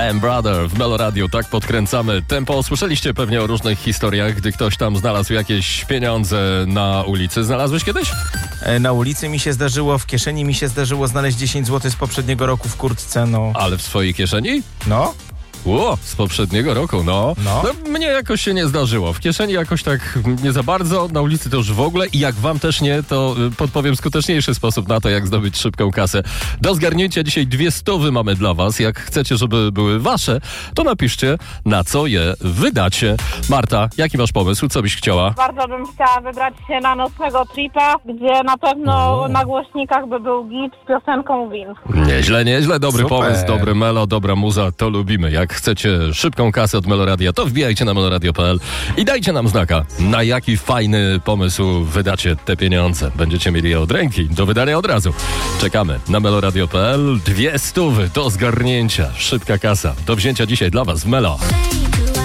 am Brother w Melo Radio. Tak podkręcamy tempo. Słyszeliście pewnie o różnych historiach, gdy ktoś tam znalazł jakieś pieniądze na ulicy. Znalazłeś kiedyś? Na ulicy mi się zdarzyło, w kieszeni mi się zdarzyło znaleźć 10 zł z poprzedniego roku w kurtce, no. Ale w swojej kieszeni? No? Z poprzedniego roku, no. Mnie jakoś się nie zdarzyło. W kieszeni jakoś tak nie za bardzo, na ulicy to już w ogóle i jak wam też nie, to podpowiem skuteczniejszy sposób na to, jak zdobyć szybką kasę. Do zgarnięcia dzisiaj 200 mamy dla was. Jak chcecie, żeby były wasze, to napiszcie, na co je wydacie. Marta, jaki masz pomysł? Co byś chciała? Bardzo bym chciała wybrać się na nocnego tripa, gdzie na pewno na głośnikach by był git z piosenką Win. Nieźle, dobry Super. pomysł, dobry melo, dobra muza, to lubimy. Jak chcecie szybką kasę od Meloradia, to wbijajcie na meloradio.pl i dajcie nam znaka, na jaki fajny pomysł wydacie te pieniądze. Będziecie mieli je od ręki, do wydania od razu. Czekamy na meloradio.pl, 200 do zgarnięcia, szybka kasa, do wzięcia dzisiaj dla was w Melo.